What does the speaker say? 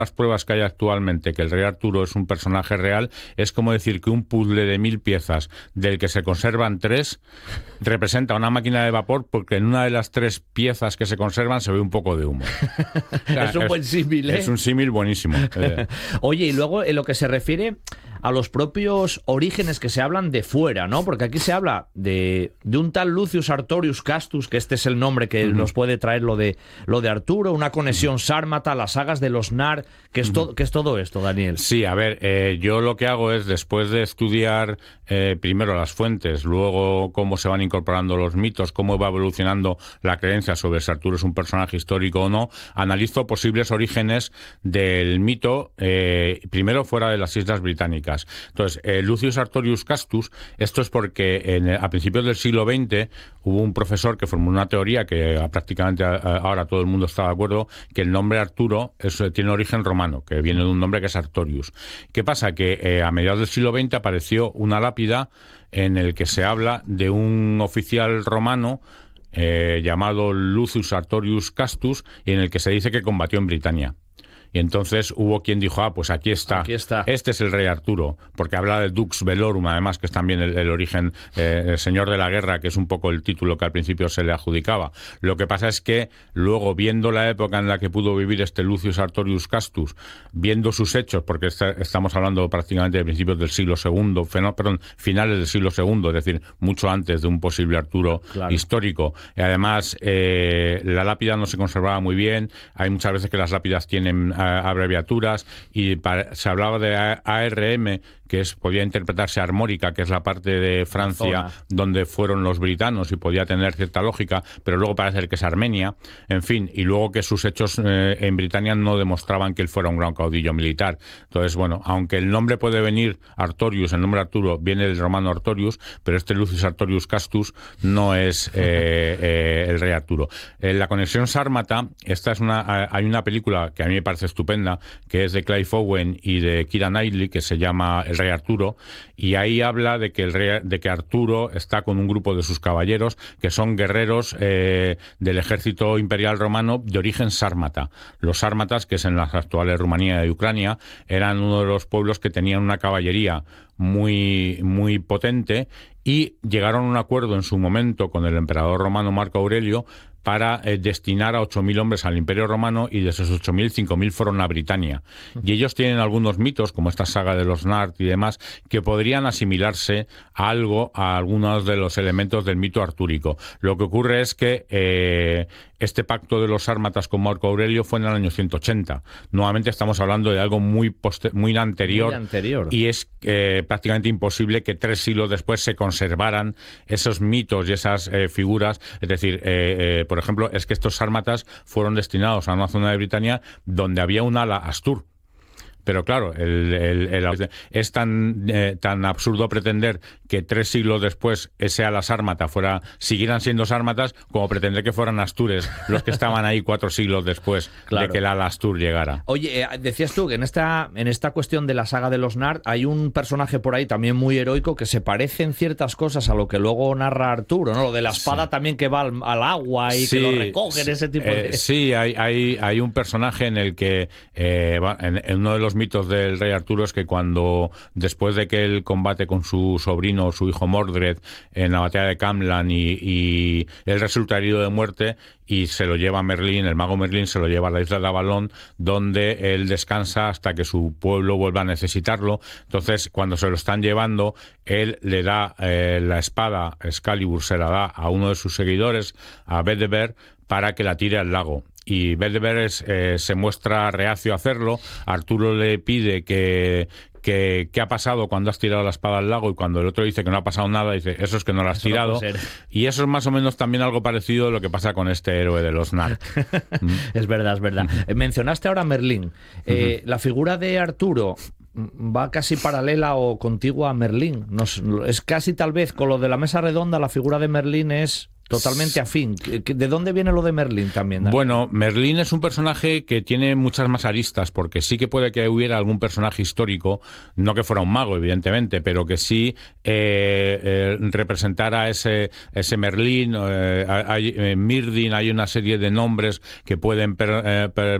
las pruebas que hay actualmente que el rey Arturo es un personaje real, es como decir que un puzzle de 1000 piezas del que se conservan 3 representa una máquina de vapor, porque en una de las 3 piezas que se conservan se ve un poco de humo. O sea, Es un buen símil, ¿eh? es un símil buenísimo. Oye, y luego en lo que se refiere a los propios orígenes que se hablan de fuera, ¿no? Porque aquí se habla de un tal Lucius Artorius Castus, que este es el nombre que nos puede traer lo de Arturo, una conexión sármata, las sagas de los Nar, que es todo esto, Daniel. Sí, a ver, yo lo que hago es, después de estudiar primero las fuentes, luego cómo se van incorporando los mitos, cómo va evolucionando la creencia sobre si Arturo es un personaje histórico o no, analizo posibles orígenes del mito, primero fuera de las Islas Británicas. Entonces, Lucius Artorius Castus, esto es porque a principios del siglo XX hubo un profesor que formuló una teoría que prácticamente ahora todo el mundo está de acuerdo, que el nombre Arturo tiene origen romano, que viene de un nombre que es Artorius. ¿Qué pasa? Que a mediados del siglo XX apareció una lápida en el que se habla de un oficial romano llamado Lucius Artorius Castus, y en el que se dice que combatió en Britania. Y entonces hubo quien dijo, pues aquí está. Este es el rey Arturo, porque habla de Dux Velorum, además, que es también el origen, el señor de la guerra, que es un poco el título que al principio se le adjudicaba. Lo que pasa es que luego, viendo la época en la que pudo vivir este Lucius Artorius Castus, viendo sus hechos, porque estamos hablando prácticamente de principios del siglo II, finales del siglo II, es decir, mucho antes de un posible Arturo histórico. Y además, la lápida no se conservaba muy bien, hay muchas veces que las lápidas tienen abreviaturas, y se hablaba de ARM, que podía interpretarse armórica, que es la parte de Francia donde fueron los britanos, y podía tener cierta lógica, pero luego parece ser que es Armenia, en fin, y luego que sus hechos en Britania no demostraban que él fuera un gran caudillo militar. Entonces, bueno, aunque el nombre puede venir Artorius, el nombre Arturo viene del romano Artorius, pero este Lucius Artorius Castus no es el rey Arturo. La conexión sármata, hay una película que a mí me parece estupenda, que es de Clive Owen y de Keira Knightley, que se llama El rey Arturo, y ahí habla de que Arturo está con un grupo de sus caballeros, que son guerreros del ejército imperial romano de origen sármata. Los sármatas, que es en las actuales Rumanía y Ucrania, eran uno de los pueblos que tenían una caballería muy, muy potente, y llegaron a un acuerdo en su momento con el emperador romano Marco Aurelio para destinar a 8.000 hombres al Imperio Romano, y de esos 8.000, 5.000 fueron a Britania. Y ellos tienen algunos mitos, como esta saga de los Nart y demás, que podrían asimilarse a algunos de los elementos del mito artúrico. Lo que ocurre es que este pacto de los sármatas con Marco Aurelio fue en el año 180. Nuevamente estamos hablando de algo muy anterior. Y es prácticamente imposible que 3 siglos después se conservaran esos mitos y esas figuras. Es decir, por ejemplo, es que estos sármatas fueron destinados a una zona de Britania donde había un ala Astur. Pero claro, es tan absurdo pretender que 3 siglos después ese ala sármata siguieran siendo sármatas, como pretender que fueran astures los que estaban ahí 4 siglos después de que el ala Astur llegara. Oye, decías tú que en esta cuestión de la saga de los Nart hay un personaje por ahí también muy heroico que se parece en ciertas cosas a lo que luego narra Arturo, ¿no? Lo de la espada también, que va al agua y que lo recogen, ese tipo de... Sí, hay un personaje en el que en uno de los mitos del rey Arturo es que después de que él combate con su sobrino, su hijo Mordred, en la batalla de Camlan, y él resulta herido de muerte, y se lo lleva Merlín, el mago Merlín se lo lleva a la isla de Avalon, donde él descansa hasta que su pueblo vuelva a necesitarlo. Entonces, cuando se lo están llevando, él le da la espada Excalibur, se la da a uno de sus seguidores, a Bedivere, para que la tire al lago. Y Bedivere se muestra reacio a hacerlo. Arturo le pide qué ha pasado cuando has tirado la espada al lago, y cuando el otro dice que no ha pasado nada, dice, eso es que no la has tirado. No, y eso es más o menos también algo parecido a lo que pasa con este héroe de los Nart. Es verdad. Mencionaste ahora Merlín. La figura de Arturo va casi paralela o contigua a Merlín. Es casi, tal vez, con lo de la mesa redonda, la figura de Merlín es totalmente afín. ¿De dónde viene lo de Merlín también, Daniel? Bueno, Merlín es un personaje que tiene muchas más aristas, porque sí que puede que hubiera algún personaje histórico, no que fuera un mago, evidentemente, pero que sí representara ese Merlín. Mirdin, hay una serie de nombres que pueden